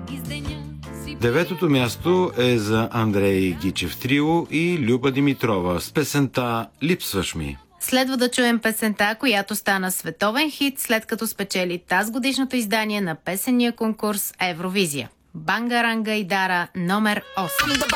Деветото място е за Андрей Гичев Трио и Люба Димитрова с песента «Липсваш ми». Следва да чуем песента, която стана световен хит, след като спечели тазгодишното издание на песенния конкурс Евровизия. Бангаранга и Дара номер 8.